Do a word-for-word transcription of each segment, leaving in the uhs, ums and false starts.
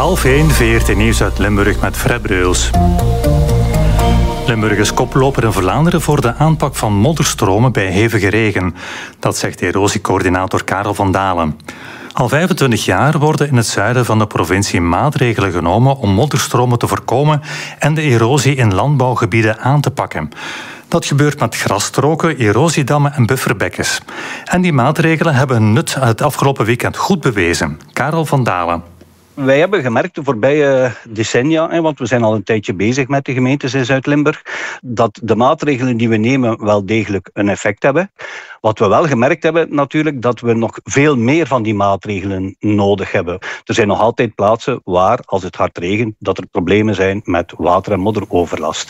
Half één, V R T Nieuws uit Limburg met Fred Breuls. Limburg is koploper in Vlaanderen voor de aanpak van modderstromen bij hevige regen. Dat zegt erosiecoördinator Karel van Dalen. Al vijfentwintig jaar worden in het zuiden van de provincie maatregelen genomen om modderstromen te voorkomen en de erosie in landbouwgebieden aan te pakken. Dat gebeurt met grasstroken, erosiedammen en bufferbekkens. En die maatregelen hebben hun nut het afgelopen weekend goed bewezen. Karel van Dalen. Wij hebben gemerkt de voorbije decennia, want we zijn al een tijdje bezig met de gemeentes in Zuid-Limburg, dat de maatregelen die we nemen wel degelijk een effect hebben. Wat we wel gemerkt hebben natuurlijk, dat we nog veel meer van die maatregelen nodig hebben. Er zijn nog altijd plaatsen waar, als het hard regent, dat er problemen zijn met water- en modderoverlast.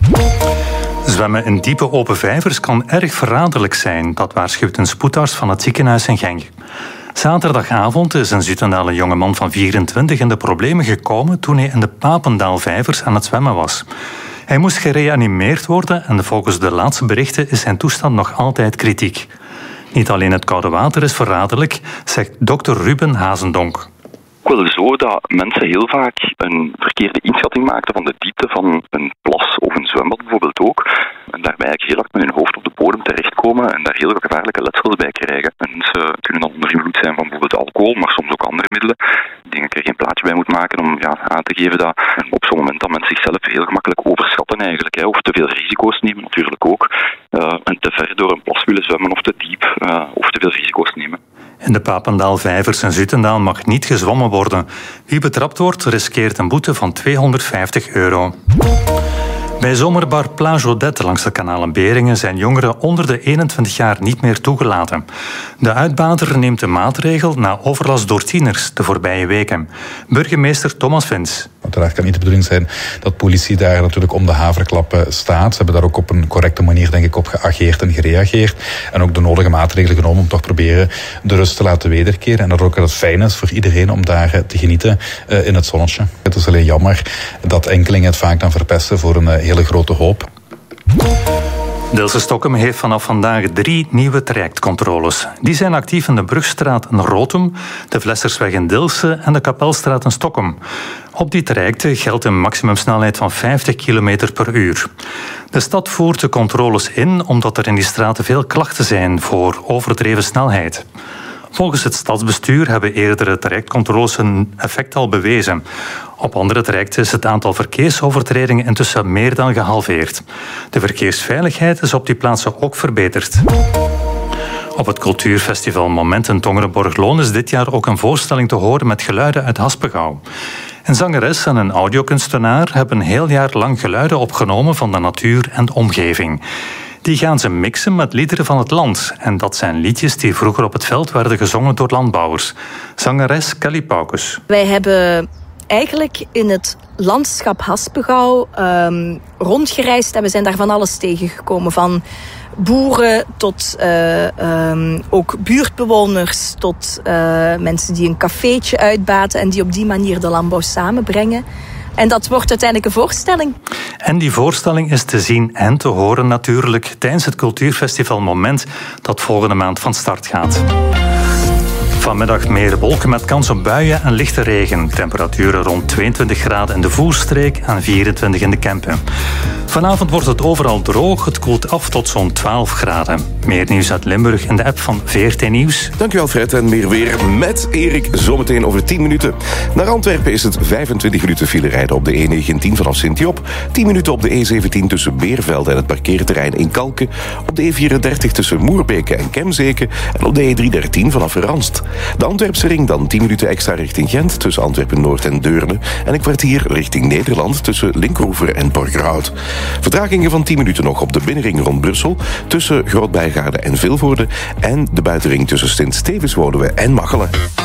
Zwemmen in diepe open vijvers kan erg verraderlijk zijn. Dat waarschuwt een spoedarts van het ziekenhuis in Genk. Zaterdagavond is in Zutendaal een jongeman van vierentwintig in de problemen gekomen toen hij in de Papendaalvijvers aan het zwemmen was. Hij moest gereanimeerd worden en volgens de laatste berichten is zijn toestand nog altijd kritiek. Niet alleen het koude water is verraderlijk, zegt dokter Ruben Hazendonk. Wel zo dat mensen heel vaak een verkeerde inschatting maakten van de diepte van een plas of een zwembad bijvoorbeeld ook. En daarbij eigenlijk heel hard met hun hoofd op de bodem terechtkomen en daar heel gevaarlijke letsels bij krijgen. En ze kunnen dan onder invloed zijn van bijvoorbeeld alcohol, maar soms ook andere middelen. Ik denk dat ik er geen plaatje bij moet maken om ja, aan te geven dat op zo'n moment dat mensen zichzelf heel gemakkelijk overschatten eigenlijk. Hè, of te veel risico's nemen natuurlijk ook. Uh, en te ver door een plas willen zwemmen of te diep uh, of te veel risico's nemen. In de Papendaalvijvers in Zutendaal mag niet gezwommen worden. Wie betrapt wordt, riskeert een boete van tweehonderdvijftig euro. Bij zomerbar Plage Odette langs de kanaal in Beringen zijn jongeren onder de eenentwintig jaar niet meer toegelaten. De uitbater neemt de maatregel na overlast door tieners de voorbije weken. Burgemeester Thomas Vins. Uiteraard kan niet de bedoeling zijn dat politie daar natuurlijk om de haverklap staat. Ze hebben daar ook op een correcte manier denk ik op geageerd en gereageerd. En ook de nodige maatregelen genomen om toch proberen de rust te laten wederkeren. En dat ook het fijn is voor iedereen om daar te genieten uh, in het zonnetje. Het is alleen jammer dat enkelingen het vaak dan verpesten voor een uh, hele grote hoop. Deelze-Stokkum heeft vanaf vandaag drie nieuwe trajectcontroles. Die zijn actief in de Brugstraat in Rotum, de Vlessersweg in Dilse en de Kapelstraat in Stokkum. Op die trajecten geldt een maximumsnelheid van vijftig kilometer per uur. De stad voert de controles in omdat er in die straten veel klachten zijn voor overdreven snelheid. Volgens het stadsbestuur hebben eerdere trajectcontroles hun effect al bewezen. Op andere trajecten is het aantal verkeersovertredingen intussen meer dan gehalveerd. De verkeersveiligheid is op die plaatsen ook verbeterd. Op het cultuurfestival Moment in Tongeren-Borgloon is dit jaar ook een voorstelling te horen met geluiden uit Haspengouw. Een zangeres en een audiokunstenaar hebben een heel jaar lang geluiden opgenomen van de natuur en de omgeving. Die gaan ze mixen met liederen van het land. En dat zijn liedjes die vroeger op het veld werden gezongen door landbouwers. Zangeres Kelly Paukus. Wij hebben eigenlijk in het landschap Haspengouw um, rondgereisd en we zijn daar van alles tegengekomen. Van boeren tot uh, um, ook buurtbewoners, tot uh, mensen die een cafeetje uitbaten en die op die manier de landbouw samenbrengen. En dat wordt uiteindelijk een voorstelling. En die voorstelling is te zien en te horen natuurlijk tijdens het cultuurfestival Moment dat volgende maand van start gaat. Vanmiddag meer wolken met kans op buien en lichte regen. Temperaturen rond tweeëntwintig graden in de Voerstreek en vierentwintig in de Kempen. Vanavond wordt het overal droog. Het koelt af tot zo'n twaalf graden. Meer nieuws uit Limburg in de app van V R T Nieuws. Dankjewel Fred en meer weer met Erik zometeen over tien minuten. Naar Antwerpen is het vijfentwintig minuten file rijden op de E negentien vanaf Sint-Job. tien minuten op de E zeventien tussen Beervelde en het parkeerterrein in Kalken. Op de E vierendertig tussen Moerbeke en Kemzeke. En op de E driehonderddertien vanaf Ranst. De Antwerpse ring dan tien minuten extra richting Gent tussen Antwerpen-Noord en Deurne. En een kwartier richting Nederland tussen Linkeroever en Borgerhout. Vertragingen van tien minuten nog op de binnenring rond Brussel tussen Groot-Bijgaarde en Vilvoorde. En de buitenring tussen Sint-Stevenswoluwe en Machelen.